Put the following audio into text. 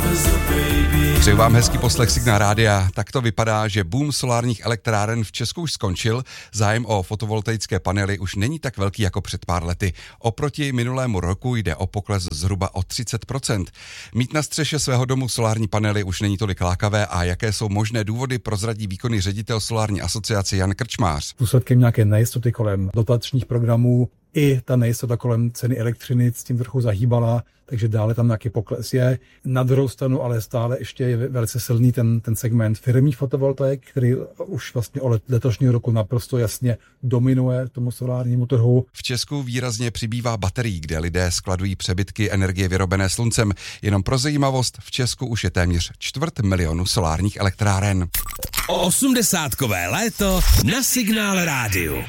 Přeju vám hezký poslech Signál rádia. Tak to vypadá, že boom solárních elektráren v Česku už skončil. Zájem o fotovoltaické panely už není tak velký jako před pár lety. Oproti minulému roku jde o pokles zhruba o 30%. Mít na střeše svého domu solární panely už není tolik lákavé a jaké jsou možné důvody, prozradí výkonný ředitel Solární asociace Jan Krčmář. Důsledkem nějaké nejistoty kolem dotačních programů i ta nejistota kolem ceny elektřiny s tím trochu zahýbala, takže dále tam nějaký pokles je. Na druhou stranu ale stále ještě je velice silný ten segment firemních fotovoltaik, který už vlastně od letošního roku naprosto jasně dominuje tomu solárnímu trhu. V Česku výrazně přibývá baterií, kde lidé skladují přebytky energie vyrobené sluncem. Jenom pro zajímavost, v Česku už je téměř 250 000 solárních elektráren. 80kové léto na Signál rádiu.